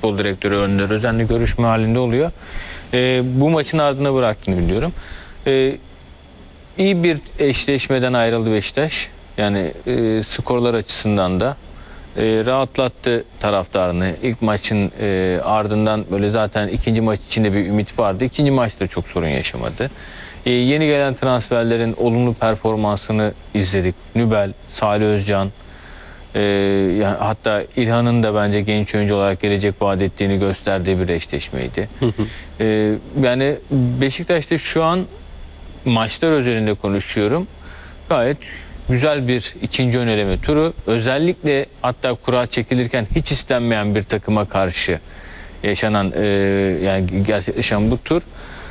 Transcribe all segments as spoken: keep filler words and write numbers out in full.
futbol direktörü Önder Özen'le görüşme halinde oluyor. E, bu maçın ardına bıraktığını biliyorum. E, iyi bir eşleşmeden ayrıldı Beşiktaş. Yani e, skorlar açısından da e, rahatlattı taraftarını. İlk maçın e, ardından böyle zaten ikinci maç içinde bir ümit vardı. İkinci maçta çok sorun yaşamadı. E, yeni gelen transferlerin olumlu performansını izledik. Nübel, Salih Özcan, e, yani hatta İlhan'ın da bence genç oyuncu olarak gelecek vaat ettiğini gösterdiği bir eşleşmeydi. e, yani Beşiktaş'ta şu an maçlar özelinde konuşuyorum. Gayet güzel bir ikinci ön eleme turu. Özellikle hatta kura çekilirken hiç istenmeyen bir takıma karşı yaşanan e, yani gerçekleşen bu tur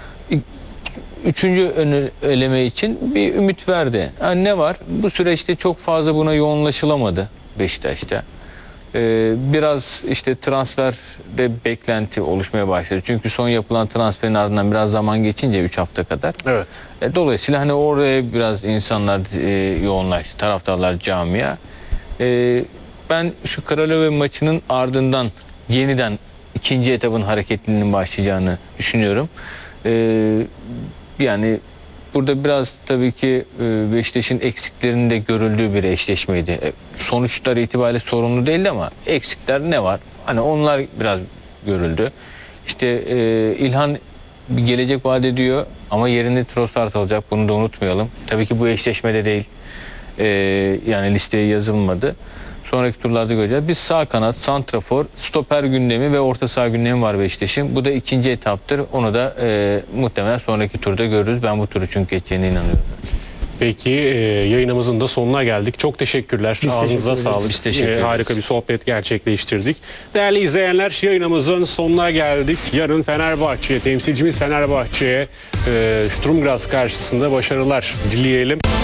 üçüncü ön eleme için bir ümit verdi. Yani ne var? Bu süreçte çok fazla buna yoğunlaşılamadı Beşiktaş'ta. Ee, biraz işte transferde beklenti oluşmaya başladı. Çünkü son yapılan transferin ardından biraz zaman geçince üç hafta kadar. Evet. E, dolayısıyla hani oraya biraz insanlar e, yoğunlaştı. Taraftarlar, camia. E, ben şu Karalöve maçının ardından yeniden ikinci etabın hareketliliğinin başlayacağını düşünüyorum. E, yani burada biraz tabii ki Beşiktaş'ın eksiklerinin de görüldüğü bir eşleşmeydi. Sonuçlar itibariyle sorunlu değildi ama eksikler ne var? Hani onlar biraz görüldü. İşte e, İlhan bir gelecek vaat ediyor ama yerine Trossard alacak. Bunu da unutmayalım. Tabii ki bu eşleşmede değil. E, yani listeye yazılmadı. Sonraki turlarda göreceğiz. Biz sağ kanat, santrafor, stoper gündemi ve orta saha gündemi var Beşiktaş'ın. Bu da ikinci etaptır. Onu da e, muhtemelen sonraki turda görürüz. Ben bu turu çünkü geçeceğine inanıyorum. Peki e, yayınımızın da sonuna geldik. Çok teşekkürler. Biz Ağzınıza teşekkür sağlık. Biz teşekkür ederiz. Harika bir sohbet gerçekleştirdik. Değerli izleyenler, yayınımızın sonuna geldik. Yarın Fenerbahçe, temsilcimiz Fenerbahçe'ye e, Sturm Graz karşısında başarılar dileyelim.